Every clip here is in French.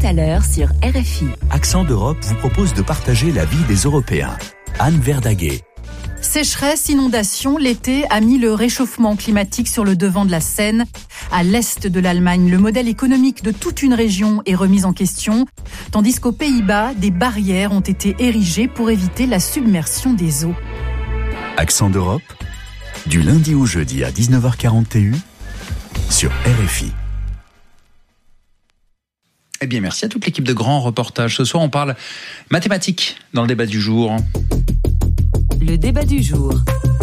à l'heure sur RFI. Accent d'Europe vous propose de partager la vie des Européens. Anne Verdaguet. Sécheresse, inondation, l'été a mis le réchauffement climatique sur le devant de la scène. À l'est de l'Allemagne, le modèle économique de toute une région est remis en question, tandis qu'aux Pays-Bas, des barrières ont été érigées pour éviter la submersion des eaux. Accent d'Europe, du lundi au jeudi à 19h41 sur RFI. Eh bien, merci à toute l'équipe de Grands Reportages. Ce soir, on parle mathématiques dans le débat du jour. Le débat du jour.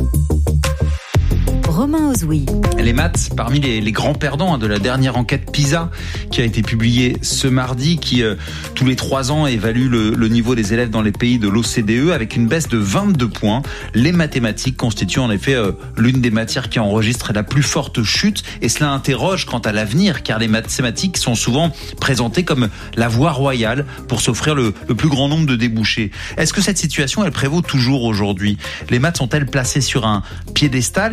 Romain Ozoui. Les maths, parmi les grands perdants de la dernière enquête PISA qui a été publiée ce mardi, qui tous les 3 ans évalue le niveau des élèves dans les pays de l'OCDE avec une baisse de 22 points. Les mathématiques constituent en effet l'une des matières qui enregistre la plus forte chute, et cela interroge quant à l'avenir, car les mathématiques sont souvent présentées comme la voie royale pour s'offrir le plus grand nombre de débouchés. Est-ce que cette situation, elle prévaut toujours aujourd'hui ? Les maths sont-elles placées sur un piédestal ?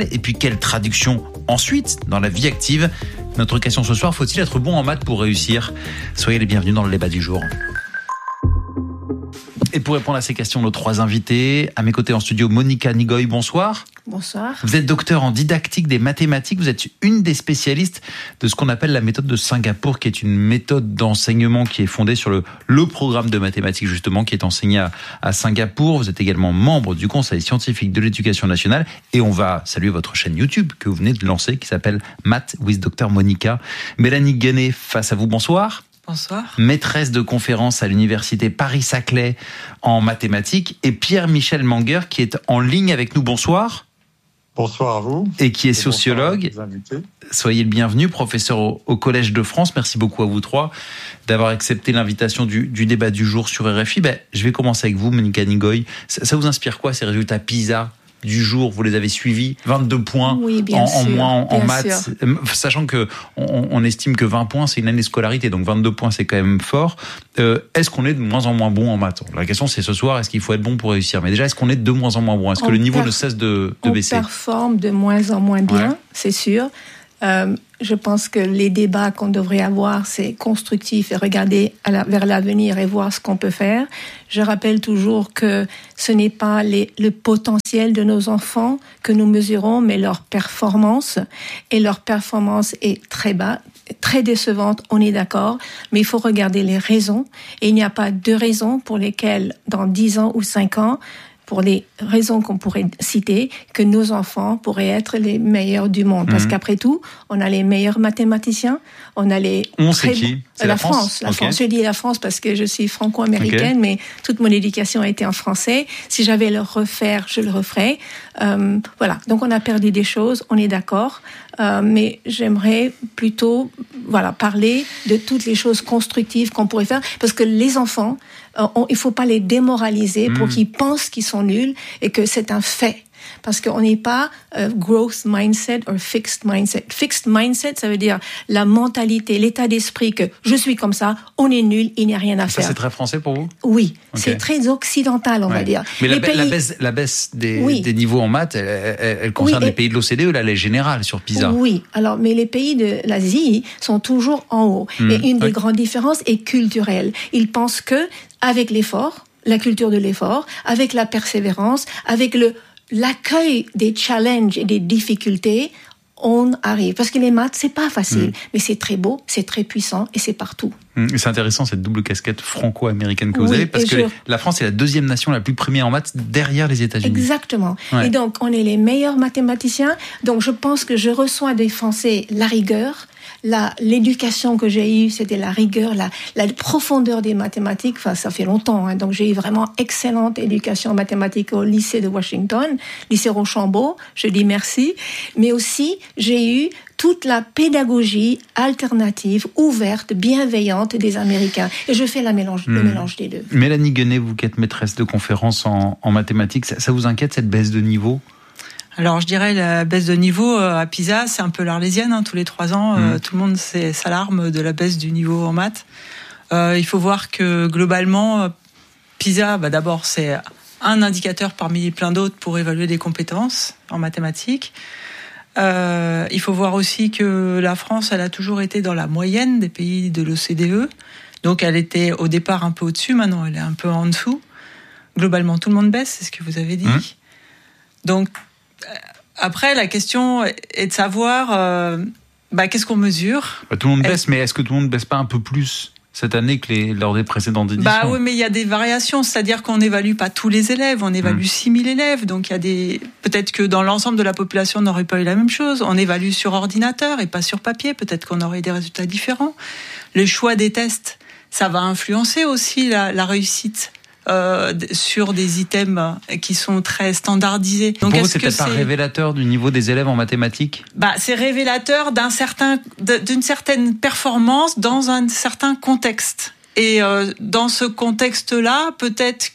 Et puis quelle traduction ensuite dans la vie active ? Notre question ce soir, faut-il être bon en maths pour réussir ? Soyez les bienvenus dans le débat du jour. Et pour répondre à ces questions, nos 3 invités, à mes côtés en studio, Monica Nigoy, bonsoir. Bonsoir. Vous êtes docteur en didactique des mathématiques, vous êtes une des spécialistes de ce qu'on appelle la méthode de Singapour, qui est une méthode d'enseignement qui est fondée sur le programme de mathématiques justement, qui est enseigné à Singapour. Vous êtes également membre du Conseil scientifique de l'éducation nationale, et on va saluer votre chaîne YouTube que vous venez de lancer, qui s'appelle Math with Dr Monica. Mélanie Guéné, face à vous, bonsoir. Bonsoir. Maîtresse de conférences à l'université Paris-Saclay en mathématiques, et Pierre-Michel Manger qui est en ligne avec nous. Bonsoir. Bonsoir à vous. Et qui est sociologue. Soyez le bienvenu, professeur au Collège de France. Merci beaucoup à vous 3 d'avoir accepté l'invitation du débat du jour sur RFI. Je vais commencer avec vous, Monica Nigoy. Ça vous inspire quoi, ces résultats PISA du jour? Vous les avez suivis, 22 points en moins en maths, sachant que on estime que 20 points c'est une année de scolarité, donc 22 points c'est quand même fort. Est-ce qu'on est de moins en moins bon en maths? La question c'est ce soir, est-ce qu'il faut être bon pour réussir? Mais déjà, est-ce qu'on est de moins en moins bon? Est-ce que le niveau ne cesse de baisser? On performe de moins en moins bien, c'est sûr. Je pense que les débats qu'on devrait avoir, c'est constructif et regarder vers l'avenir et voir ce qu'on peut faire. Je rappelle toujours que ce n'est pas le potentiel de nos enfants que nous mesurons, mais leur performance. Et leur performance est très bas, très décevante, on est d'accord. Mais il faut regarder les raisons. Et il n'y a pas 2 raisons pour lesquelles, dans 10 ans ou 5 ans, pour les raisons qu'on pourrait citer, que nos enfants pourraient être les meilleurs du monde. Parce qu'après tout, on a les meilleurs mathématiciens, on a les... C'est qui? C'est la France. La France. Je dis la France parce que je suis franco-américaine, mais toute mon éducation a été en français. Si j'avais à le refaire, je le referais. Voilà. Donc on a perdu des choses, on est d'accord. Mais j'aimerais plutôt parler de toutes les choses constructives qu'on pourrait faire. Parce que les enfants, il ne faut pas les démoraliser pour qu'ils pensent qu'ils sont nuls et que c'est un fait. Parce qu'on n'est pas growth mindset ou fixed mindset. Fixed mindset, ça veut dire la mentalité, l'état d'esprit que je suis comme ça, on est nul, il n'y a rien à faire. Ça, c'est très français pour vous? Oui, c'est très occidental, on va dire. Mais la baisse des niveaux en maths, elle concerne les pays de l'OCDE, là, elle est générale sur PISA. Oui, alors, mais les pays de l'Asie sont toujours en haut. Et une des grandes différences est culturelle. Ils pensent que avec l'effort, la culture de l'effort, avec la persévérance, avec l'accueil des challenges et des difficultés, on arrive. Parce que les maths, c'est pas facile, mais c'est très beau, c'est très puissant et c'est partout. C'est intéressant cette double casquette franco-américaine que vous avez, parce que la France est la 2e nation la plus première en maths derrière les États-Unis. Exactement. Ouais. Et donc, on est les meilleurs mathématiciens. Donc, je pense que je reçois des Français la rigueur. L'éducation que j'ai eue, c'était la rigueur, la profondeur des mathématiques. Enfin, ça fait longtemps, hein. Donc, j'ai eu vraiment excellente éducation mathématique au lycée de Washington, lycée Rochambeau. Je dis merci. Mais aussi, j'ai eu toute la pédagogie alternative, ouverte, bienveillante des Américains. Et je fais le mélange des deux. Mélanie Guéné, vous qui êtes maîtresse de conférences en mathématiques, ça vous inquiète cette baisse de niveau ? Alors, je dirais la baisse de niveau à PISA, c'est un peu l'arlésienne. Tous les 3 ans, tout le monde s'alarme de la baisse du niveau en maths. Il faut voir que globalement, PISA, d'abord, c'est un indicateur parmi plein d'autres pour évaluer des compétences en mathématiques. Il faut voir aussi que la France, elle a toujours été dans la moyenne des pays de l'OCDE. Donc elle était au départ un peu au-dessus, maintenant elle est un peu en dessous. Globalement, tout le monde baisse, c'est ce que vous avez dit. Donc, après, la question est de savoir qu'est-ce qu'on mesure. Tout le monde baisse, mais est-ce que tout le monde baisse pas un peu plus cette année que lors des précédentes éditions? Oui, mais il y a des variations, c'est-à-dire qu'on n'évalue pas tous les élèves, on évalue 6000 élèves, donc il y a peut-être que dans l'ensemble de la population, on n'aurait pas eu la même chose. On évalue sur ordinateur et pas sur papier, peut-être qu'on aurait des résultats différents. Le choix des tests, ça va influencer aussi la réussite. Sur des items qui sont très standardisés. Donc, pour vous, c'est peut-être pas révélateur du niveau des élèves en mathématiques ? C'est révélateur d'une certaine performance dans un certain contexte. Et dans ce contexte-là, peut-être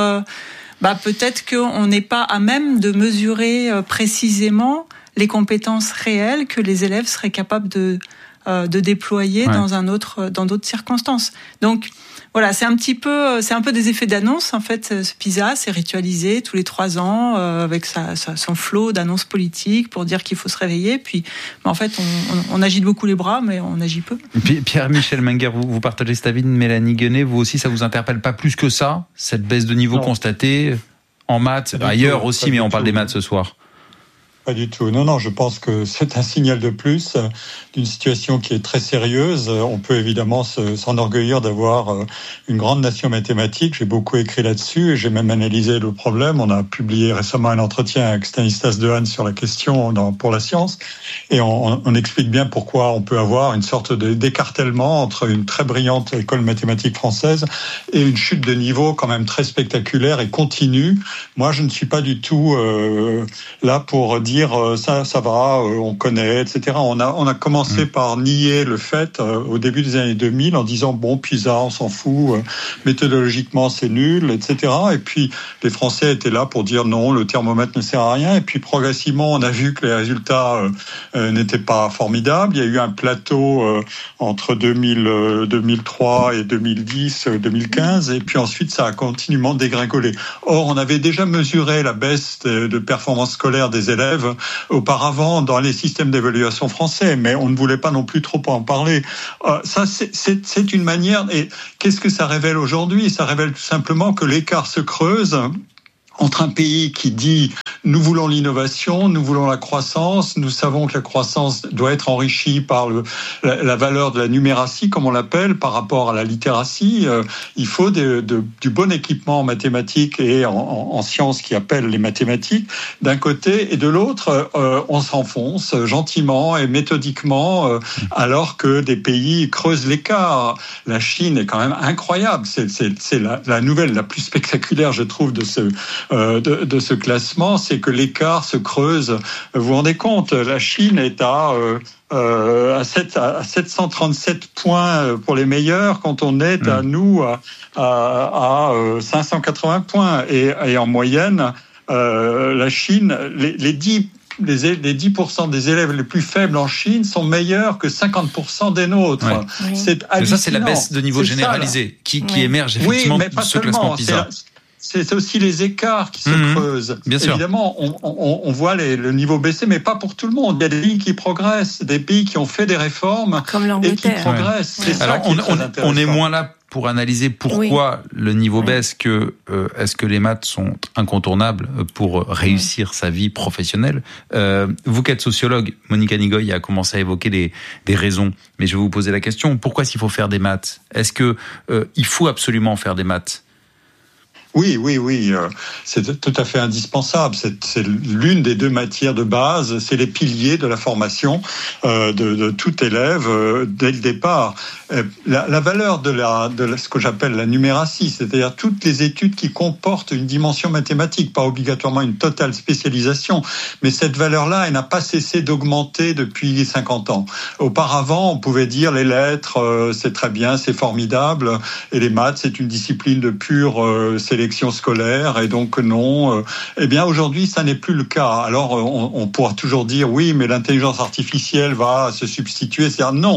qu'on n'est pas à même de mesurer précisément les compétences réelles que les élèves seraient capables de déployer dans d'autres circonstances. Donc voilà, c'est un peu des effets d'annonce en fait. Ce PISA, c'est ritualisé tous les 3 ans avec son flot d'annonces politiques pour dire qu'il faut se réveiller. Puis, en fait, on agite beaucoup les bras, mais on agit peu. Pierre-Michel Menger, vous partagez cet avis de Mélanie Guenet. Vous aussi, ça vous interpelle pas plus que ça, cette baisse de niveau constatée en maths, ailleurs aussi, mais on parle des maths ce soir. Pas du tout. Non, je pense que c'est un signal de plus d'une situation qui est très sérieuse. On peut évidemment s'enorgueillir d'avoir une grande nation mathématique. J'ai beaucoup écrit là-dessus et j'ai même analysé le problème. On a publié récemment un entretien avec Stanislas Dehaene sur la question pour la science et on explique bien pourquoi on peut avoir une sorte d'écartèlement entre une très brillante école mathématique française et une chute de niveau quand même très spectaculaire et continue. Moi, je ne suis pas du tout là pour dire ça va, on connaît, etc. On a commencé par nier le fait au début des années 2000 en disant PISA, on s'en fout, méthodologiquement c'est nul, etc. Et puis les Français étaient là pour dire non, le thermomètre ne sert à rien. Et puis progressivement, on a vu que les résultats n'étaient pas formidables. Il y a eu un plateau entre 2003 et 2010, 2015, et puis ensuite ça a continuellement dégringolé. Or, on avait déjà mesuré la baisse de performance scolaire des élèves auparavant dans les systèmes d'évaluation français, mais on ne voulait pas non plus trop en parler. Ça, c'est une manière. Et qu'est-ce que ça révèle aujourd'hui ? Ça révèle tout simplement que l'écart se creuse entre un pays qui dit « nous voulons l'innovation, nous voulons la croissance, nous savons que la croissance doit être enrichie par la valeur de la numératie, comme on l'appelle, par rapport à la littératie. Il faut du bon équipement en mathématiques et en sciences qui appellent les mathématiques, d'un côté, et de l'autre, on s'enfonce gentiment et méthodiquement, alors que des pays creusent l'écart. La Chine est quand même incroyable. C'est la nouvelle la plus spectaculaire, je trouve, de ce classement, c'est que l'écart se creuse. Vous vous rendez compte, la Chine est à 737 points pour les meilleurs, quand on est à nous à 580 points. Et en moyenne, la Chine, les 10% des élèves les plus faibles en Chine sont meilleurs que 50% des nôtres. Ouais. C'est hallucinant. Ça, c'est la baisse de niveau généralisé qui émerge effectivement de ce classement PISA. C'est aussi les écarts qui se creusent. Bien sûr. Évidemment, on voit le niveau baisser, mais pas pour tout le monde. Il y a des pays qui progressent, des pays qui ont fait des réformes et qui progressent. C'est ça qui est très intéressant. On est moins là pour analyser pourquoi le niveau baisse que est-ce que les maths sont incontournables pour réussir sa vie professionnelle. Vous qui êtes sociologue, Monica Nigoy a commencé à évoquer des raisons, mais je vais vous poser la question, pourquoi s'il faut faire des maths ? Est-ce que il faut absolument faire des maths ? Oui, c'est tout à fait indispensable. C'est l'une des deux matières de base, c'est les piliers de la formation de tout élève dès le départ. La valeur de ce que j'appelle la numératie, c'est-à-dire toutes les études qui comportent une dimension mathématique, pas obligatoirement une totale spécialisation, mais cette valeur-là, elle n'a pas cessé d'augmenter depuis 50 ans. Auparavant, on pouvait dire les lettres, c'est très bien, c'est formidable, et les maths, c'est une discipline de pure sélection scolaire, et donc non. Eh bien, aujourd'hui, ça n'est plus le cas. Alors, on pourra toujours dire, oui, mais l'intelligence artificielle va se substituer. C'est-à-dire, non.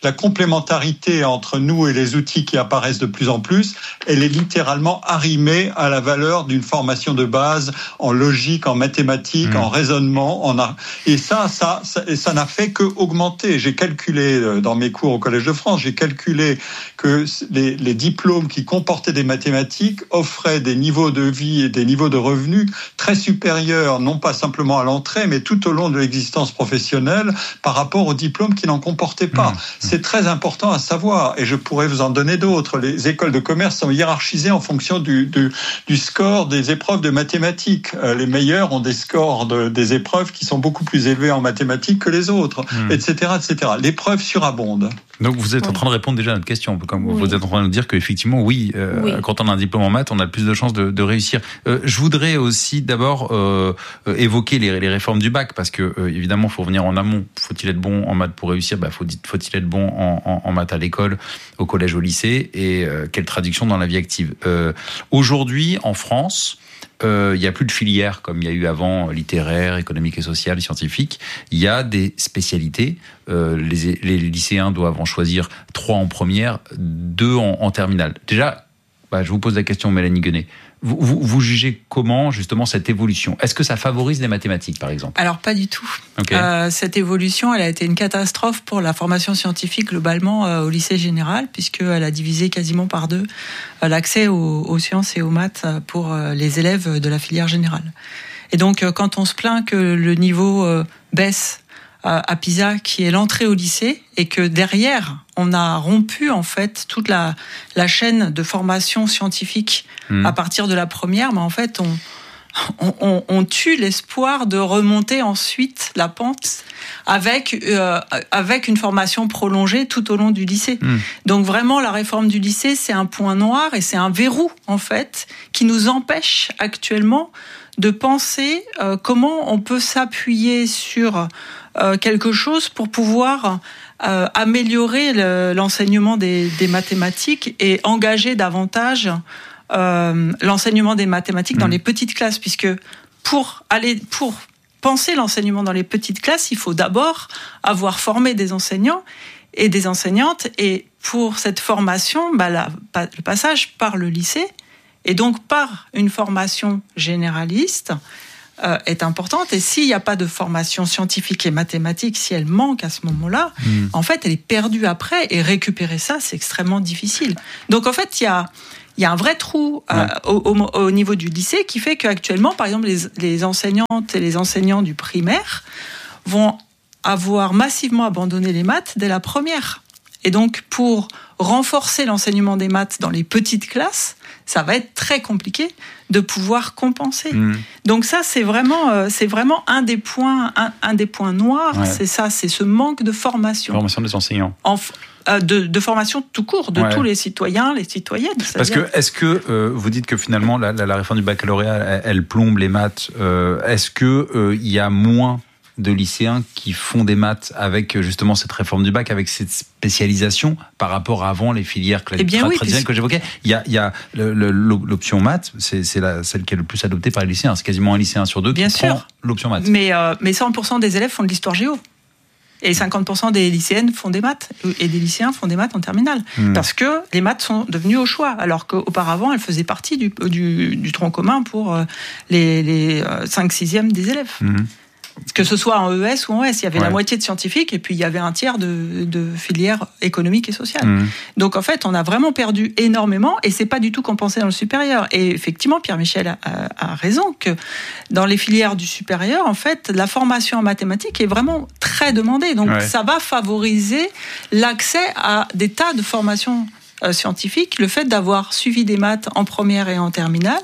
la complémentarité entre nous et les outils qui apparaissent de plus en plus, elle est littéralement arrimée à la valeur d'une formation de base en logique, en mathématiques, en raisonnement, et ça n'a fait que augmenter. J'ai calculé dans mes cours au Collège de France, j'ai calculé que les diplômes qui comportaient des mathématiques offraient des niveaux de vie et des niveaux de revenus très supérieurs, non pas simplement à l'entrée, mais tout au long de l'existence professionnelle par rapport aux diplômes qui n'en comportaient pas. C'est très important à savoir, et je pourrais vous en donner d'autres. Les écoles de commerce sont hiérarchisées en fonction du score des épreuves de mathématiques. Les meilleurs ont des scores des épreuves qui sont beaucoup plus élevés en mathématiques que les autres, etc., etc. L'épreuve surabonde. Donc vous êtes en train de répondre déjà à notre question, comme vous êtes en train de nous dire qu'effectivement, quand on a un diplôme en maths, on a plus de chances de réussir. Je voudrais aussi d'abord évoquer les réformes du bac, parce que évidemment, il faut revenir en amont. Faut-il être bon en maths pour réussir ? Faut-il être bon en maths à l'école, au collège, au lycée ? Et quelle traduction dans la vie active ? Aujourd'hui, en France, il n'y a plus de filières comme il y a eu avant, littéraire, économique et social, scientifique. Il y a des spécialités. Les lycéens doivent en choisir 3 en première, 2 en terminale. Déjà, je vous pose la question, Mélanie Guenet. Vous jugez comment, justement, cette évolution ? Est-ce que ça favorise les mathématiques, par exemple ? Alors, pas du tout. Okay. Cette évolution, elle a été une catastrophe pour la formation scientifique globalement au lycée général, puisqu'elle a divisé quasiment par 2 l'accès aux sciences et aux maths pour les élèves de la filière générale. Et donc, quand on se plaint que le niveau baisse à PISA, qui est l'entrée au lycée, et que derrière, on a rompu en fait toute la chaîne de formation scientifique à partir de la première, mais en fait, on tue l'espoir de remonter ensuite la pente avec une formation prolongée tout au long du lycée. Donc vraiment, la réforme du lycée, c'est un point noir et c'est un verrou en fait qui nous empêche actuellement de penser comment on peut s'appuyer sur quelque chose pour pouvoir améliorer l'enseignement des mathématiques et engager davantage l'enseignement des mathématiques dans les petites classes, puisque pour penser l'enseignement dans les petites classes, il faut d'abord avoir formé des enseignants et des enseignantes, et pour cette formation, le passage par le lycée et donc par une formation généraliste est importante. Et s'il n'y a pas de formation scientifique et mathématique, si elle manque à ce moment-là, en fait, elle est perdue après, et récupérer ça, c'est extrêmement difficile. Donc, en fait, il y a un vrai trou au niveau du lycée qui fait qu'actuellement, par exemple, les enseignantes et les enseignants du primaire vont avoir massivement abandonné les maths dès la première. Et donc, pour renforcer l'enseignement des maths dans les petites classes, ça va être très compliqué de pouvoir compenser. Donc ça, c'est vraiment un des points noirs. Ouais. C'est ça, c'est ce manque de formation. Formation des enseignants. De formation tout court de tous les citoyens, les citoyennes. Parce que est-ce que vous dites que finalement la réforme du baccalauréat, elle plombe les maths. Est-ce que il y a moins de lycéens qui font des maths avec justement cette réforme du bac, avec cette spécialisation par rapport à avant les filières traditionnelles que j'évoquais? Il y a l'option maths, c'est celle qui est le plus adoptée par les lycéens. C'est quasiment un lycéen sur 2 qui prend l'option maths. Mais 100% des élèves font de l'histoire géo. Et 50% des lycéennes font des maths, et des lycéens font des maths en terminale. Parce que les maths sont devenues au choix, alors qu'auparavant, elles faisaient partie du tronc commun pour les 5/6e des élèves. Que ce soit en ES ou en S, il y avait la moitié de scientifiques, et puis il y avait un tiers de filières économiques et sociales. Donc en fait, on a vraiment perdu énormément, et c'est pas du tout compensé dans le supérieur. Et effectivement, Pierre Michel a raison que dans les filières du supérieur, en fait, la formation en mathématiques est vraiment très demandée. Donc ça va favoriser l'accès à des tas de formations scientifiques, le fait d'avoir suivi des maths en première et en terminale.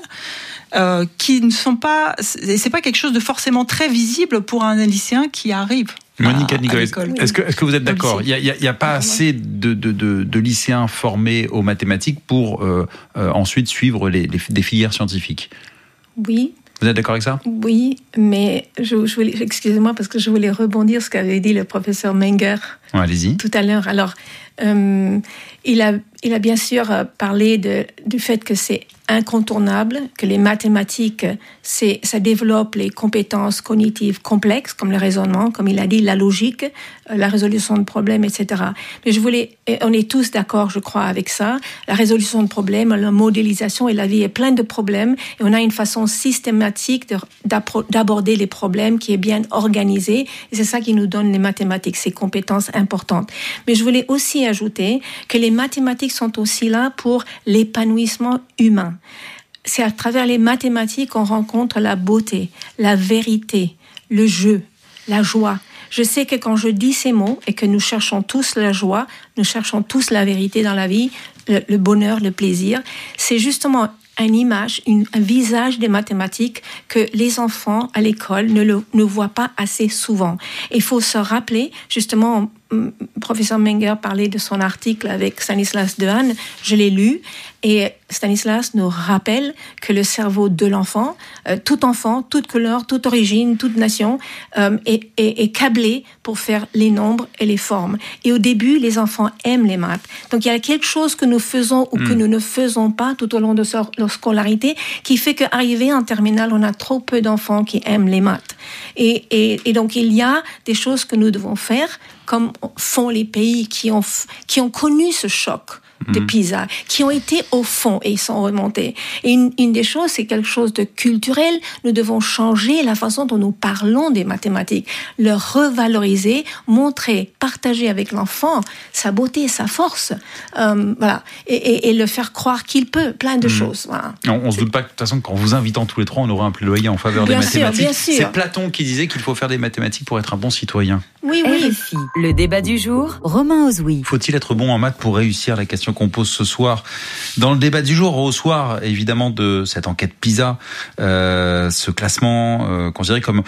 Qui ne sont pas, c'est pas quelque chose de forcément très visible pour un lycéen qui arrive. Monica Nicolet, est-ce que vous êtes d'accord ? Il y a pas assez de lycéens formés aux mathématiques pour ensuite suivre des filières scientifiques. Oui. Vous êtes d'accord avec ça ? Oui, mais excusez-moi parce que je voulais rebondir sur ce qu'avait dit le professeur Menger allez-y. tout à l'heure. Alors, Il a bien sûr parlé du fait que c'est incontournable, que les mathématiques, ça développe les compétences cognitives complexes, comme le raisonnement, comme il a dit, la logique, la résolution de problèmes, etc. Mais on est tous d'accord, je crois, avec ça. La résolution de problèmes, la modélisation, et la vie est pleine de problèmes, et on a une façon systématique d'aborder les problèmes qui est bien organisée, et c'est ça qui nous donne les mathématiques, ces compétences importantes. Mais je voulais aussi ajouter que les mathématiques sont aussi là pour l'épanouissement humain. C'est à travers les mathématiques qu'on rencontre la beauté, la vérité, le jeu, la joie. Je sais que quand je dis ces mots et que nous cherchons tous la joie, nous cherchons tous la vérité dans la vie, le bonheur, le plaisir, c'est justement une image, un visage des mathématiques que les enfants à l'école ne voient pas assez souvent. Il faut se rappeler, justement, professeur Menger parlait de son article avec Stanislas Dehaene, je l'ai lu, et Stanislas nous rappelle que le cerveau de l'enfant, toute couleur, toute origine, toute nation, est câblé pour faire les nombres et les formes. Et au début, les enfants aiment les maths. Donc il y a quelque chose que nous faisons ou que nous ne faisons pas tout au long de leur scolarité qui fait qu'arrivé en terminale, on a trop peu d'enfants qui aiment les maths. Et donc il y a des choses que nous devons faire, comme font les pays qui ont connu ce choc de PISA, qui ont été au fond et ils sont remontés. Et une des choses, c'est quelque chose de culturel. Nous devons changer la façon dont nous parlons des mathématiques, le revaloriser, montrer, partager avec l'enfant sa beauté, sa force, voilà, et le faire croire qu'il peut, plein de choses. Voilà. On se doute pas que de toute façon, qu'en vous invitant tous les trois, on aura un plaidoyer en faveur des mathématiques. Bien sûr. C'est Platon qui disait qu'il faut faire des mathématiques pour être un bon citoyen. Oui. RFI, le débat du jour, Romain Ozoui. Faut-il être bon en maths pour réussir? La question qu'on pose ce soir dans le débat du jour, au soir évidemment de cette enquête PISA, ce classement considéré comme